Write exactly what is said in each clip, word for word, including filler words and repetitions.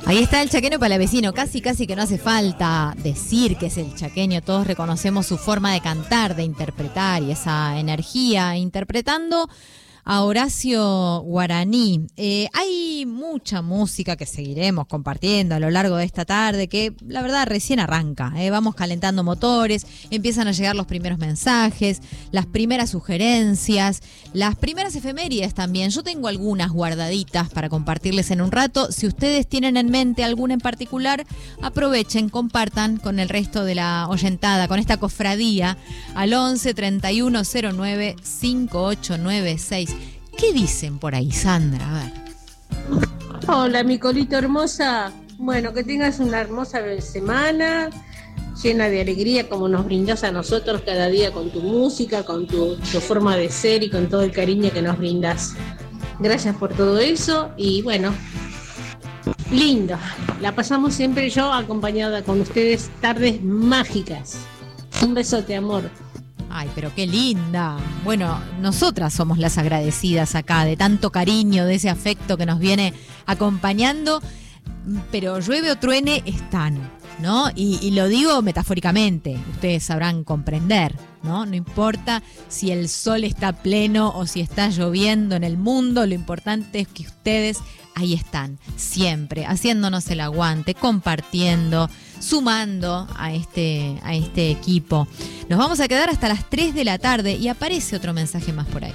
Ahí está el chaqueño palavecino, casi casi que no hace falta decir que es el chaqueño, todos reconocemos su forma de cantar, de interpretar y esa energía, interpretando a Horacio Guaraní. Eh, hay mucha música que seguiremos compartiendo a lo largo de esta tarde, que la verdad recién arranca. Eh. Vamos calentando motores, empiezan a llegar los primeros mensajes, las primeras sugerencias, las primeras efemérides también. Yo tengo algunas guardaditas para compartirles en un rato. Si ustedes tienen en mente alguna en particular, aprovechen, compartan con el resto de la oyentada, con esta cofradía, al once treinta y uno cero nueve cincuenta y ocho noventa y seis. ¿Qué dicen por ahí, Sandra? A ver. Hola, mi colito hermosa. Bueno, que tengas una hermosa semana, llena de alegría como nos brindas a nosotros cada día con tu música, con tu, tu forma de ser y con todo el cariño que nos brindas. Gracias por todo eso y bueno, lindo. La pasamos siempre yo acompañada con ustedes, tardes mágicas. Un besote, amor. Ay, pero qué linda. Bueno, nosotras somos las agradecidas acá de tanto cariño, de ese afecto que nos viene acompañando, pero llueve o truene están, ¿no? Y, y lo digo metafóricamente, ustedes sabrán comprender, ¿no? No importa si el sol está pleno o si está lloviendo en el mundo, lo importante es que ustedes ahí están, siempre, haciéndonos el aguante, compartiendo, sumando a este, a este equipo. Nos vamos a quedar hasta las tres de la tarde y aparece otro mensaje más por ahí.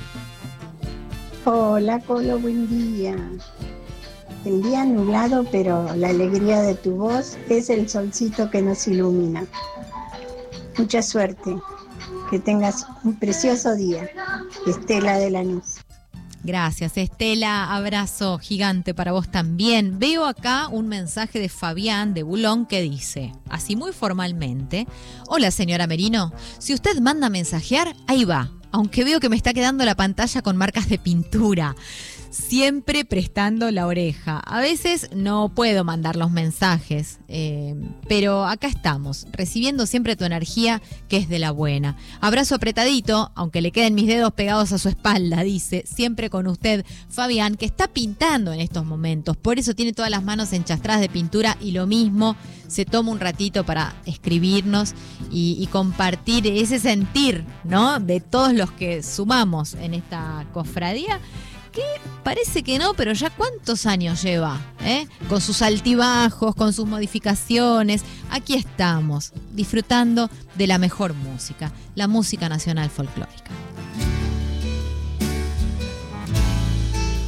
Hola, Colo, buen día. El día nublado, pero la alegría de tu voz es el solcito que nos ilumina. Mucha suerte, que tengas un precioso día. Estela de Lanús. Gracias, Estela, abrazo gigante para vos también. Veo acá un mensaje de Fabián de Bulón que dice, así muy formalmente: hola señora Merino, si usted manda mensajear, ahí va, aunque veo que me está quedando la pantalla con marcas de pintura. Siempre prestando la oreja. A veces no puedo mandar los mensajes, eh, pero acá estamos, recibiendo siempre tu energía, que es de la buena. Abrazo apretadito, aunque le queden mis dedos pegados a su espalda, dice, siempre con usted, Fabián, que está pintando en estos momentos. Por eso tiene todas las manos enchastradas de pintura y lo mismo, se toma un ratito para escribirnos y, y compartir ese sentir, ¿no?, de todos los que sumamos en esta cofradía, que parece que no, pero ya cuántos años lleva, ¿eh? Con sus altibajos, con sus modificaciones. Aquí estamos, disfrutando de la mejor música, la música nacional folclórica.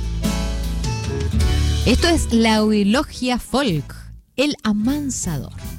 Esto es la Eulogia Folk, el amansador.